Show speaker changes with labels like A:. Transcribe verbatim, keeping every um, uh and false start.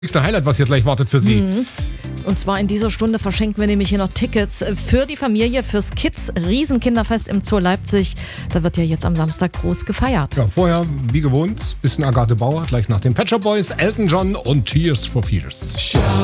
A: Nächste Highlight, was hier gleich wartet für Sie.
B: Mhm. Und zwar in dieser Stunde verschenken wir nämlich hier noch Tickets für die Familie, fürs Kids Riesenkinderfest im Zoo Leipzig. Da wird ja jetzt am Samstag groß gefeiert.
A: Ja, vorher, wie gewohnt, bisschen Agathe Bauer, gleich nach den Pet Shop Boys, Elton John und Tears for Fears.